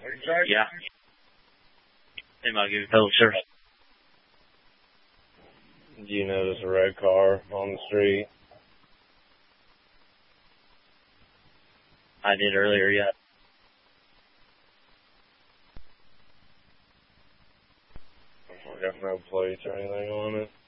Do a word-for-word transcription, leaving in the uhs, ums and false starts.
Yeah. They might give you a total shirt. Did you notice a red car on the street? I did earlier, yeah. I got no plates or anything on it.